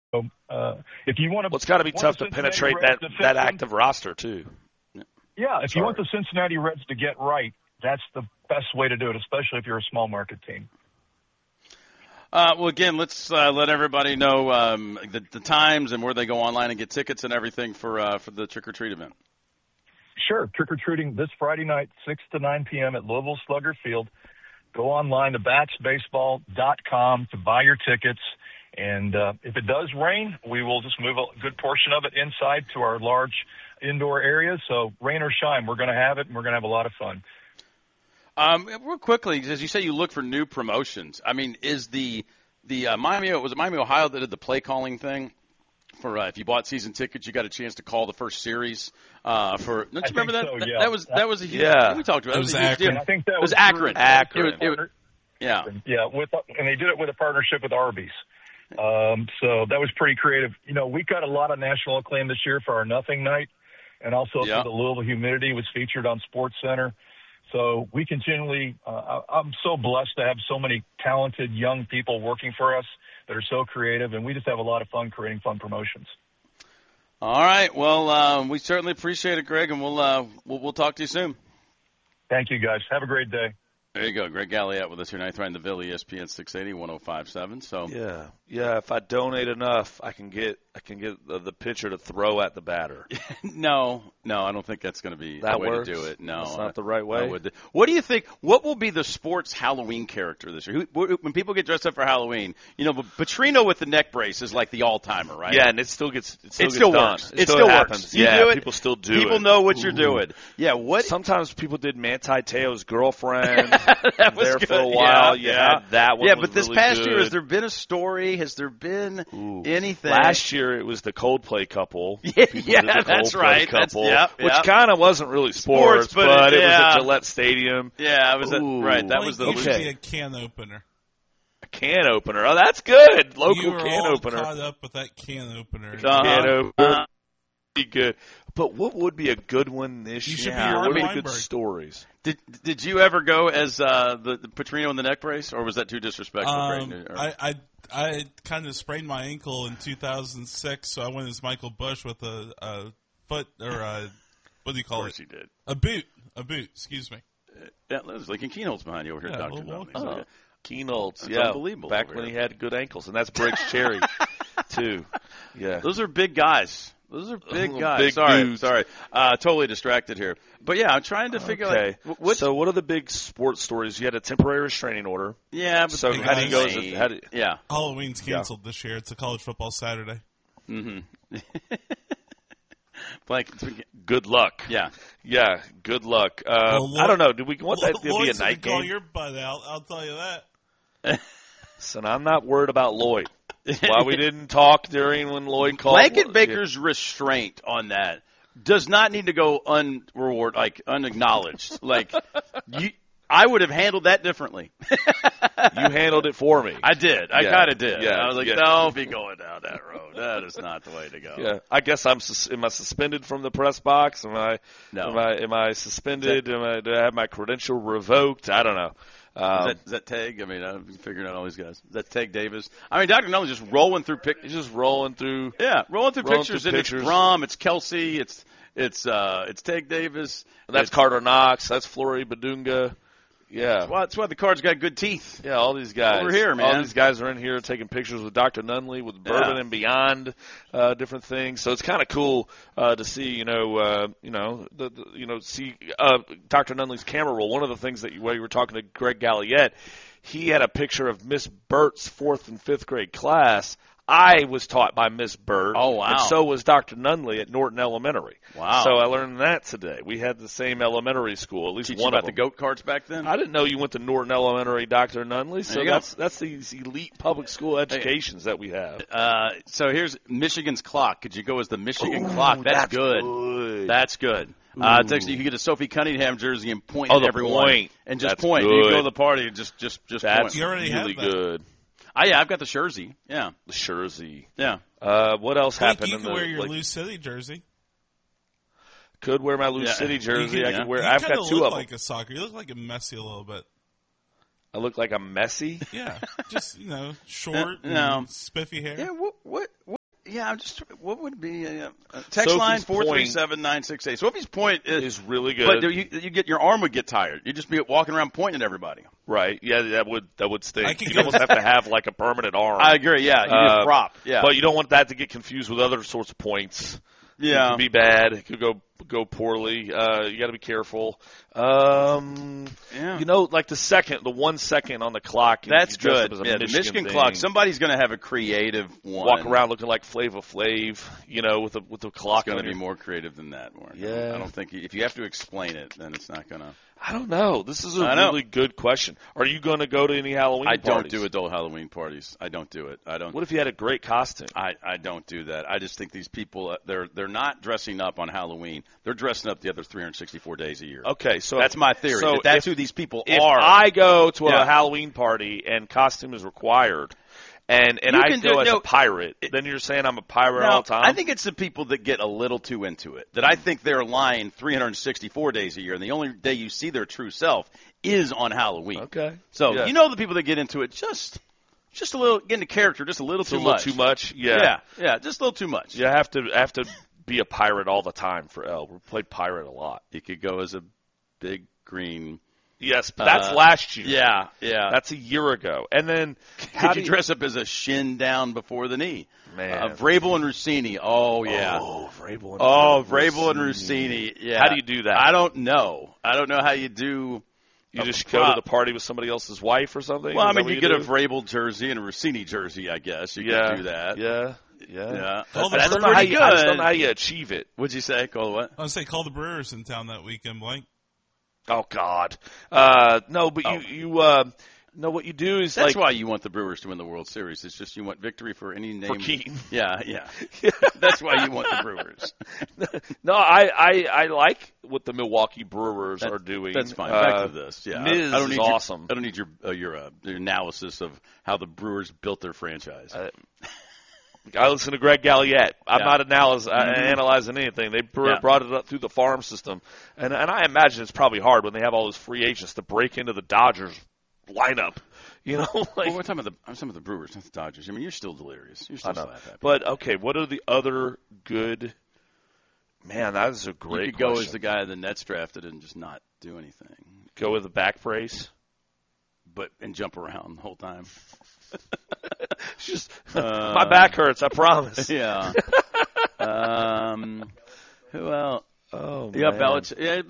So, if you want to, well, it's got to be want tough the to Cincinnati penetrate Reds to that fix them, active roster too. yeah, if Sorry. you want the Cincinnati Reds to get right, that's the best way to do it, especially if you're a small market team. Well, again, let's let everybody know the times and where they go online and get tickets and everything for the trick-or-treat event. Sure. Trick-or-treating this Friday night, 6 to 9 p.m. at Louisville Slugger Field. Go online to batsbaseball.com to buy your tickets. And if it does rain, we will just move a good portion of it inside to our large indoor area. So rain or shine, we're going to have it, and we're going to have a lot of fun. Real quickly, as you say, you look for new promotions. I mean, is the Miami Ohio that did the play calling thing? For if you bought season tickets, you got a chance to call the first series. Don't you remember that? So, yeah. That was a huge. Yeah. We talked about it. It was Akron. I think that It was Akron. Yeah. Yeah, and they did it with a partnership with Arby's. So that was pretty creative. You know, we got a lot of national acclaim this year for our Nothing Night, and also for the Louisville Humidity was featured on Sports Center. So we continually, I'm so blessed to have so many talented young people working for us that are so creative, and we just have a lot of fun creating fun promotions. All right. Well, we certainly appreciate it, Greg, and we'll talk to you soon. Thank you, guys. Have a great day. There you go. Greg Galliette with us here tonight, right in the Ville, ESPN 680, 105.7. So Yeah. If I donate enough, I can get the pitcher to throw at the batter. No, I don't think that's going to be the way works? to do it. No, that's not the right way. What do you think? What will be the sports Halloween character this year? When people get dressed up for Halloween, Petrino with the neck brace is like the all-timer, right? Yeah, and it still gets done. Works. It still happens. works. You yeah, do it. People still do it. People know what you're doing. Yeah. What? Sometimes people did Manti Te'o's girlfriend. That was there good. for a while. Yeah. That one. Yeah, was but this really past good. year, has there been a story? Has there been anything? Last year it was the Coldplay couple. Yeah, the that's Coldplay right. Couple, Yep. which kind of wasn't really sports, but it was at Gillette Stadium. Yeah, it was right. That was the It should be a can opener. A can opener. Oh, that's good. Local you were can all opener. Caught up with that can opener. Can opener. Be good. But what would be a good one this You year? should be Art What are Weinberg. good stories? Did you ever go as the Petrino in the neck brace, or was that too disrespectful? I kind of sprained my ankle in 2006, so I went as Michael Bush with a foot or what do you call it? Of course, he did. A boot. Excuse me. Yeah, there's like Keenholz behind you over here, Dr. Nunley. Keenholz, That's yeah, unbelievable. back when he had good ankles, and that's Briggs Cherry too. Yeah, those are big guys. Those are big guys. Big sorry, dudes. totally distracted here. But yeah, I'm trying to figure out. So what are the big sports stories? You had a temporary restraining order. Yeah, but so how do you go? Halloween's canceled this year. It's a college football Saturday. Mm-hmm. Good luck. Yeah. Good luck. I don't know. Did we want that to be a night game? Call your butt out. I'll tell you that. So I'm not worried about Lloyd. That's why we didn't talk during when Lloyd called. Blanket Baker's restraint on that does not need to go unacknowledged. I would have handled that differently. You handled it for me. I did. I kind of did. Yeah. I was like, don't be going down that road. That is not the way to go. Yeah. I guess am I suspended from the press box? No. Am I suspended? Do I have my credential revoked? I don't know. Is that Tag? I mean, I'm figuring out all these guys. Is that Tag Davis? I mean, Dr. Nunley just rolling through pictures. He's just rolling through. Yeah, rolling through pictures. And it's Brom, it's Kelsey, it's Tag Davis. That's Carter Knox. That's Flory Badunga. Yeah. That's why the Cards got good teeth. Yeah, all these guys. Over here, man. All these guys are in here taking pictures with Dr. Nunley, with Bourbon and Beyond, different things. So it's kind of cool to see, see Dr. Nunley's camera roll. One of the things that while you were talking to Greg Galliette, he had a picture of Miss Burt's 4th and 5th grade class. I was taught by Miss Burt. Oh, wow. And so was Dr. Nunley at Norton Elementary. Wow. So I learned that today. We had the same elementary school, at least Teach one you of about them. the goat carts back then? I didn't know you went to Norton Elementary, Dr. Nunley. So that's these elite public school educations that we have. So here's Michigan's clock. Could you go as the Michigan clock? That's good. That's good. You can get a Sophie Cunningham jersey and point at everyone. Point. And just that's point. Good. You go to the party and just that's point. You already really have that. good. Yeah, I've got the jersey. Yeah. The jersey. Yeah. What else happened? You can wear your Lou City jersey. Could wear my Lou City jersey. I could wear. You I've got two of them. You look like a soccer. You look like a Messi a little bit. I look like I'm Messi. Yeah, just short, and spiffy hair. Yeah. What Yeah, I'm just. What would be a text line 437-968? Sophie's point is really good. But your arm would get tired. You'd just be walking around pointing at everybody. Right. Yeah, that would stink. You almost have to have like a permanent arm. I agree. Yeah, you need a prop. Yeah, but you don't want that to get confused with other sorts of points. Yeah, it could be bad. It could go poorly. You got to be careful. Yeah. You know, like the 1 second on the clock. That's good. Yeah, the Michigan clock. Somebody's going to have a creative one. Walk around looking like Flava Flav, you know, with the clock. It's going to be more creative than that, Warren. Yeah. I don't think if you have to explain it, then it's not going to. I don't know. This is a really good question. Are you going to go to any Halloween parties? I don't do adult Halloween parties. I don't do it. I don't. What if you had a great costume? I don't do that. I just think these people, they're not dressing up on Halloween. They're dressing up the other 364 days a year. Okay, so that's my theory. So that's who these people if are. If I go to a Halloween party and costume is required, and I go as a pirate, then you're saying I'm a pirate all the time? I think it's the people that get a little too into it. That I think they're lying 364 days a year, and the only day you see their true self is on Halloween. Okay. So you know the people that get into it just a little, get into character, just a little too much. Too much? Yeah. Yeah, just a little too much. You have to be a pirate all the time for Elle. We played pirate a lot. You could go as a big green. Yes, but that's last year. Yeah. That's a year ago. And then how did you dress up as a shin down before the knee? Man. Vrabel and Rossini. Oh, yeah. Oh, Vrabel and Rossini. Yeah. How do you do that? I don't know. I don't know how you do. You just go to the party with somebody else's wife or something? Well, I mean, you get a Vrabel jersey and a Rossini jersey, I guess. You could do that. Yeah. That's pretty good. I just don't know how you achieve it. What'd you say? Call what? I was say call the Brewers in town that weekend, Blank. Oh God, no! But you no. What you do is that's why you want the Brewers to win the World Series. It's just you want victory for any name. For Keaton. Yeah. That's why you want the Brewers. No, I like what the Milwaukee Brewers are doing. That's fine. Back to this. Yeah, Miz I don't need is awesome. I don't need your analysis of how the Brewers built their franchise. I listen to Greg Galliette. I'm not analyzing anything. They brought it up through the farm system. And I imagine it's probably hard when they have all those free agents to break into the Dodgers lineup. You know? Well, we're talking about some of the Brewers, not the Dodgers. I mean, you're still delirious. You're still happy. But, okay, what are the other good – man, that is a great question. You could go as the guy the Nets drafted and just not do anything. Go with a back brace? And jump around the whole time. Just my back hurts, I promise. Yeah. Who else? Oh, yeah, man. Belichick.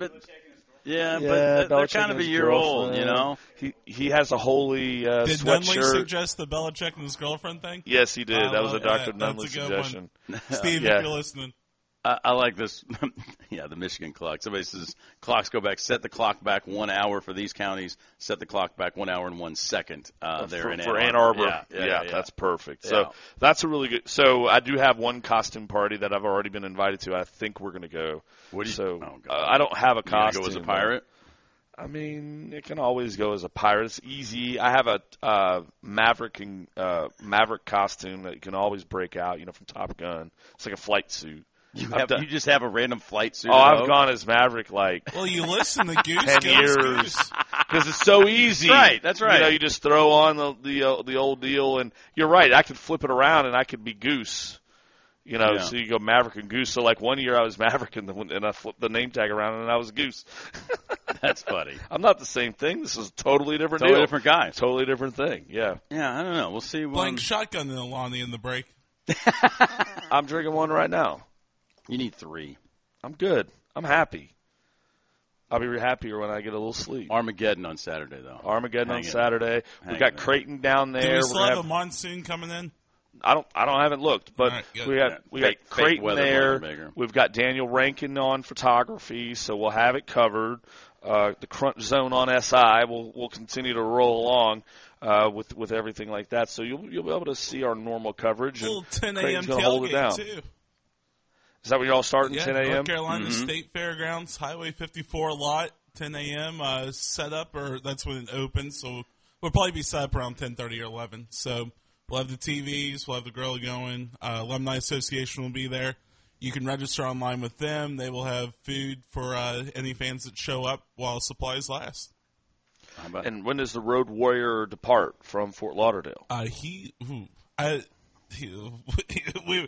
But they're kind of a year old, you know. He has a holy did sweatshirt. Nunley suggest the Belichick and his girlfriend thing? Yes, he did. That was a Dr. Nunley suggestion. Steve, if you're listening. I like this. The Michigan clock. Somebody says clocks go back. Set the clock back 1 hour for these counties. Set the clock back 1 hour and 1 second there in Ann Arbor. Yeah, that's perfect. So that's a really good. So I do have one costume party that I've already been invited to. I think we're going to go. I don't have a costume. Go as a pirate. I mean, it can always go as a pirate. It's easy. I have a Maverick costume that you can always break out. from Top Gun. It's like a flight suit. You just have a random flight suit. Oh, I've gone as Maverick Well, you listen to Goose 10 years because it's so easy. Right, that's right. You just throw on the old deal, and you're right. I could flip it around, and I could be Goose. So you go Maverick and Goose. So like one year I was Maverick, and I flipped the name tag around, and I was Goose. That's funny. I'm not the same thing. This is a totally different deal. Different guy. Totally different thing. Yeah. Yeah, I don't know. We'll see. Blank shotgun in Lonnie in the break. I'm drinking one right now. You need 3. I'm good. I'm happy. I'll be happier when I get a little sleep. Armageddon on Saturday, though. Armageddon on Saturday. We got Creighton down there. Do we still have a monsoon coming in? I haven't looked, but we got Creighton there. We've got Daniel Rankin on photography, so we'll have it covered. The Crunch Zone on SI. We'll continue to roll along with everything like that. So you'll be able to see our normal coverage. A little 10 a.m. Creighton's gonna hold it down. Too. Is that where y'all starting? 10 a.m. North Carolina State Fairgrounds, Highway 54 lot, 10 a.m. Set up, or that's when it opens. So we'll probably be set up around 10:30 or 11. So we'll have the TVs, we'll have the grill going. Alumni Association will be there. You can register online with them. They will have food for any fans that show up while supplies last. And when does the Road Warrior depart from Fort Lauderdale?